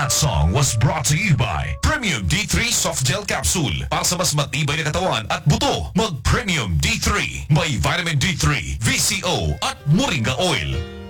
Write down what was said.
That song was brought to you by Premium D3 Soft Gel Capsule. Para sa mas matibay na katawan at buto, mag Premium D3. May Vitamin D3, VCO at Moringa Oil.